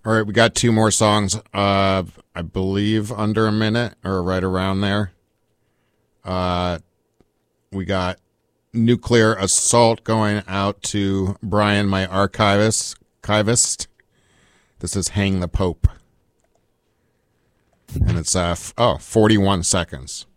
All right, we got two more songs. I believe under a minute or right around there. We got Nuclear Assault going out to Brian, my archivist. This is Hang the Pope. And it's 41 seconds.